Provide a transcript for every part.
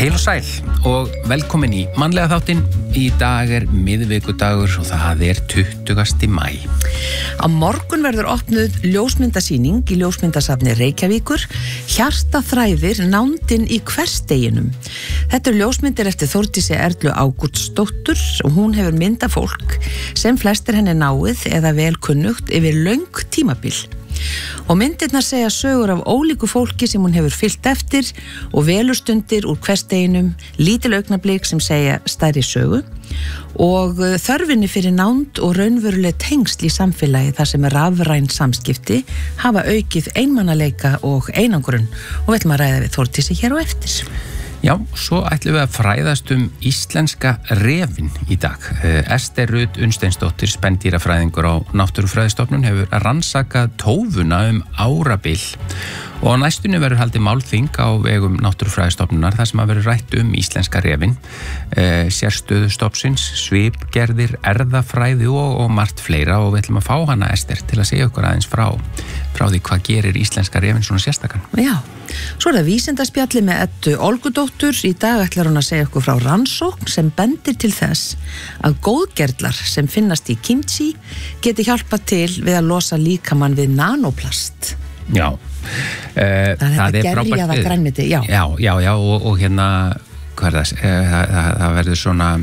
Heil og sæl og velkomin í mannlega þáttinn. Í dag miðvikudagur og það 20. maí. Á morgun verður opnuð ljósmyndasýning í ljósmyndasafni Reykjavíkur, Hjartaþræðir nándin í hversdeginum. Þetta ljósmyndir eftir Þórdísi Erlu Ágústsdóttur og hún hefur myndað fólk sem flestir henni náið eða vel kunnugt yfir löng tímabil. Og myndirnar segja sögur af ólíku fólki sem hún hefur fylgt eftir og velustundir úr hversdeginum, lítil augnablik sem segja stærri sögu og þörfinni fyrir nánd og raunveruleg tengsl í samfélagi þar sem rafræn samskipti hafa aukið einmanaleika og einangrun og við ætlum að ræða við Þórdísi hér á eftir. Já, svo ætlum við að fræðast íslenska refinn í dag. Ester Rut Unnsteinsdóttir, spendýrafræðingur á Náttúrufræðistofnun, hefur rannsakað tófuna árabil og á næstunni verður haldið málþing á vegum Náttúrufræðistofnunar þar sem að verður rætt íslenska refinn, sérstöðu stofnsins, svipgerðir, erfðafræði og margt fleira og við ætlum að fá hana Ester til að segja okkur aðeins frá því hvað gerir íslenska refinn svona sérstakann. Já, svo það vísindaspjalli með Eddu Olgudóttur. Í dag ætlar hún að segja okkur frá rannsókn sem bendir til þess að góðgerlar sem finnast í kimchi geti hjálpað til við að losa líkamann við nanoplast. Já, það gerjaða grænmeti, já. Já, og hérna, hvað það verður svona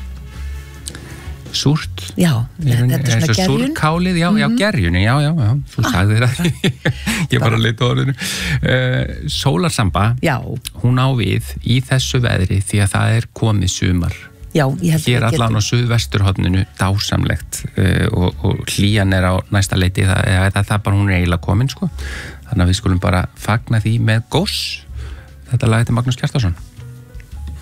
súrt. Já, þetta svona gerjun. Súrkálið, já, gerjunni, já, þú sagði það. Ég var að leita á orðinu. Sólarsamba, já. Hún á við í þessu veðri því að það komið sumar. Já, ég held hér allan á suðvesturhorninu dásamlegt og hlýjan á næsta leiti, það bara hún eiginlega komin, sko. Þannig að við skulum bara fagna því með gós. Þetta lag heitir Magnús Kjartason.